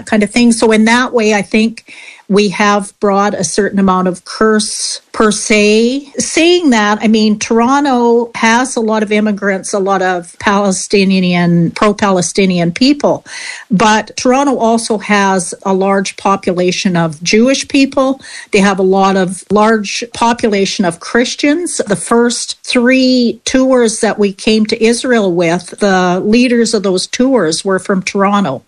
kind of thing. So in that way, I think we have brought a certain amount of curse per se. Saying that, I mean, Toronto has a lot of immigrants, a lot of pro-Palestinian people, but Toronto also has a large population of Jewish people. They have a large population of Christians. The first 3 tours that we came to Israel with, the leaders of those tours were from Toronto.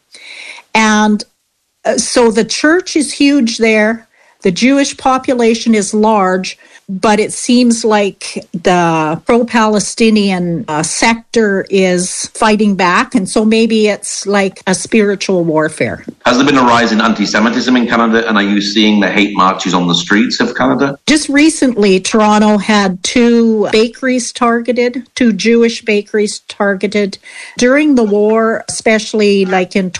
And so the church is huge there. The Jewish population is large, but it seems like the pro-Palestinian sector is fighting back. And so maybe it's like a spiritual warfare. Has there been a rise in anti-Semitism in Canada? And are you seeing the hate marches on the streets of Canada? Just recently, Toronto had 2 bakeries targeted, 2 Jewish bakeries targeted. During the war, especially like in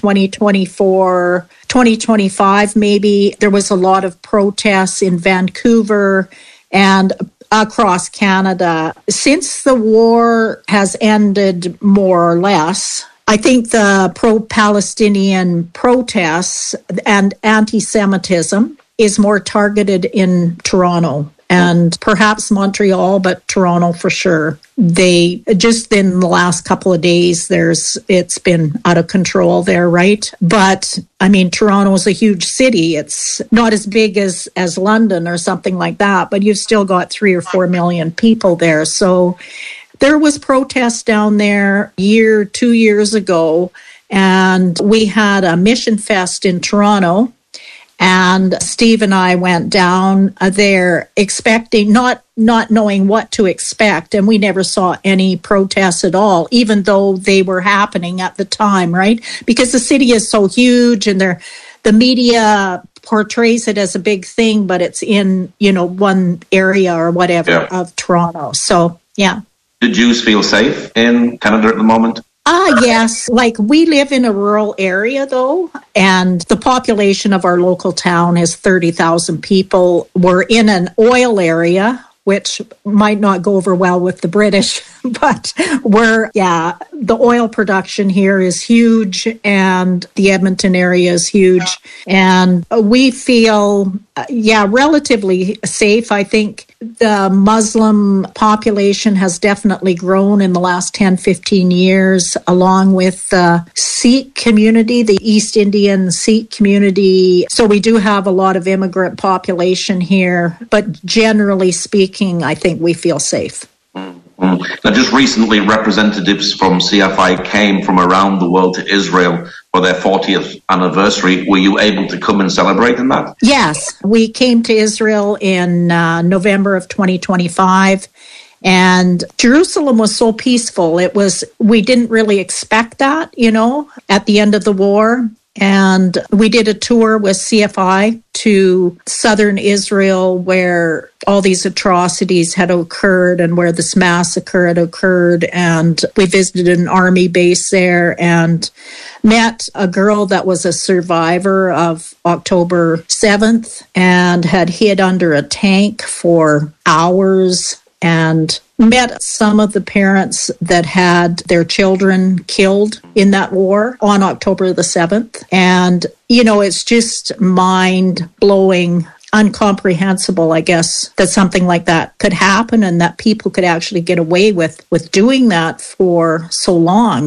2024, 2025, maybe, there was a lot of protests in Vancouver and across Canada. Since the war has ended more or less, I think the pro-Palestinian protests and anti-Semitism is more targeted in Toronto and perhaps Montreal, but Toronto for sure. They just in the last couple of days, it's been out of control there, right? But I mean, Toronto is a huge city. It's not as big as London or something like that, but you've still got 3 or 4 million people there. So there was protest down there 2 years ago, and we had a Mission Fest in Toronto. And Steve and I went down there expecting, not knowing what to expect. And we never saw any protests at all, even though they were happening at the time, right? Because the city is so huge and the media portrays it as a big thing, but it's in, one area or whatever of Toronto. So, yeah. Do Jews feel safe in Canada at the moment? Yes. Like we live in a rural area, though, and the population of our local town is 30,000 people. We're in an oil area, which might not go over well with the British, but the oil production here is huge and the Edmonton area is huge. And we feel, relatively safe. I think the Muslim population has definitely grown in the last 10, 15 years, along with the Sikh community, the East Indian Sikh community. So we do have a lot of immigrant population here, but generally speaking, I think we feel safe. Now, just recently, representatives from CFI came from around the world to Israel for their 40th anniversary. Were you able to come and celebrate in that? Yes, we came to Israel in November of 2025. And Jerusalem was so peaceful. We didn't really expect that, at the end of the war. And we did a tour with CFI to southern Israel where all these atrocities had occurred and where this massacre had occurred. And we visited an army base there and met a girl that was a survivor of October 7th and had hid under a tank for hours, and met some of the parents that had their children killed in that war on October the 7th. And, it's just mind-blowing, incomprehensible, I guess, that something like that could happen and that people could actually get away with doing that for so long,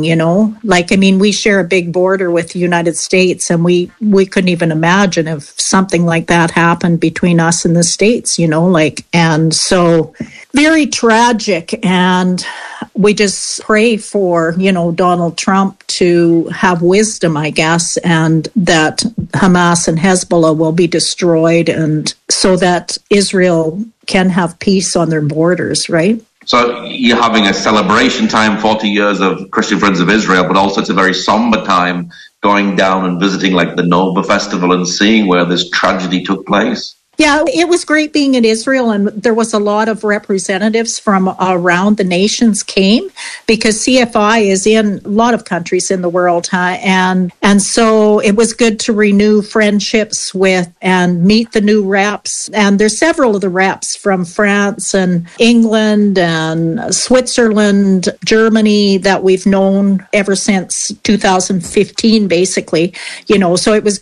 we share a big border with the United States, and we couldn't even imagine if something like that happened between us and the States, and so very tragic. And we just pray for, Donald Trump to have wisdom, I guess, and that Hamas and Hezbollah will be destroyed, and so that Israel can have peace on their borders, right? So you're having a celebration time, 40 years of Christian Friends of Israel, but also it's a very somber time going down and visiting like the Nova Festival and seeing where this tragedy took place. Yeah, it was great being in Israel, and there was a lot of representatives from around the nations came because CFI is in a lot of countries in the world, and so it was good to renew friendships with and meet the new reps. And there's several of the reps from France and England and Switzerland, Germany that we've known ever since 2015, basically. So it was